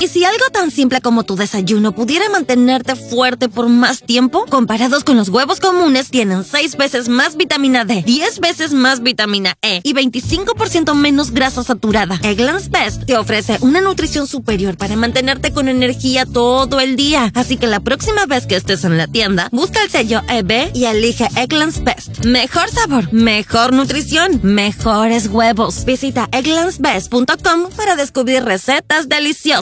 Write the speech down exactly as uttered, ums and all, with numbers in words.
si algo tan simple como tu desayuno pudiera mantenerte fuerte por más tiempo, comparados con los huevos comunes, tienen seis veces más vitamina D, diez veces más vitamina E y veinticinco por ciento menos grasa saturada. Eggland's Best te ofrece una nutrición superior para mantenerte con energía todo el día. Así que la próxima vez que estés en la tienda, busca el sello E B y elige Eggland's Best. Mejor sabor, mejor nutrición, mejores huevos. Visita egglands best punto com para descubrir recetas deliciosas.